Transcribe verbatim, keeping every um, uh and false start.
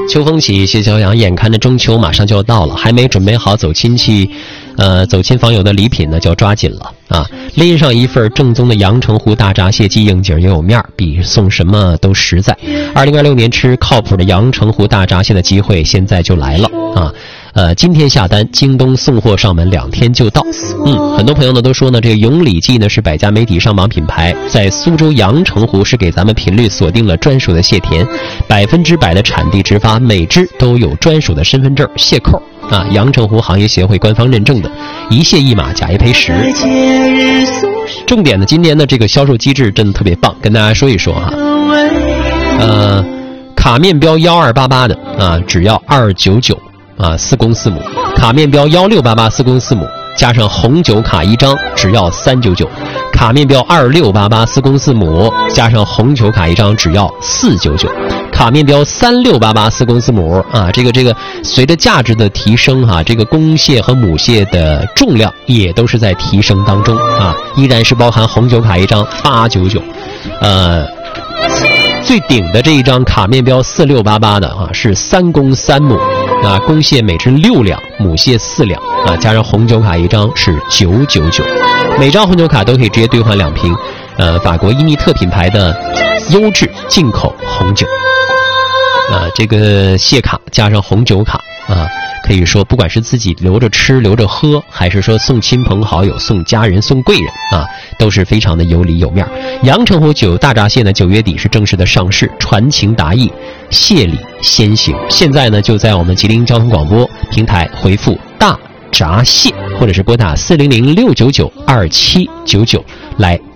秋风起，谢骄阳，眼看着中秋马上就要到了，还没准备好走亲戚呃，走亲访友的礼品呢就要抓紧了啊！拎上一份正宗的阳澄湖大闸蟹，既应景又有面，比送什么都实在。二零二六年吃靠谱的阳澄湖大闸蟹的机会现在就来了啊！呃，今天下单，京东送货上门，两天就到。嗯，很多朋友呢都说呢，这个永礼记呢是百家媒体上榜品牌，在苏州阳澄湖是给咱们频率锁定了专属的蟹田，百分之百的产地直发，每只都有专属的身份证蟹扣啊，阳澄湖行业协会官方认证的，一蟹一码，假一赔十。重点呢，今年的这个销售机制真的特别棒，跟大家说一说哈。呃，卡面标幺二八八的啊，只要二九九。啊，四公四母，卡面标幺六八八四公四母，加上红酒卡一张，只要三九九；卡面标二六八八四公四母，加上红酒卡一张，只要四九九；卡面标三六八八四公四母啊，这个这个随着价值的提升哈、啊，这个公蟹和母蟹的重量也都是在提升当中啊，依然是包含红酒卡一张八九九，呃。最顶的这一张卡面标四六八八的啊，是三公三母啊，公蟹每只六两，母蟹四两啊，加上红酒卡一张是九九九，每张红酒卡都可以直接兑换两瓶，呃，法国伊尼特品牌的优质进口红酒啊，这个蟹卡加上红酒卡啊。可以说不管是自己留着吃留着喝，还是说送亲朋好友送家人送贵人啊，都是非常的有理有面。阳澄湖九大闸蟹呢九月底是正式的上市，传情达意，蟹礼先行。现在呢就在我们吉林交通广播平台回复大闸蟹，或者是拨打四零零六九九二七九九来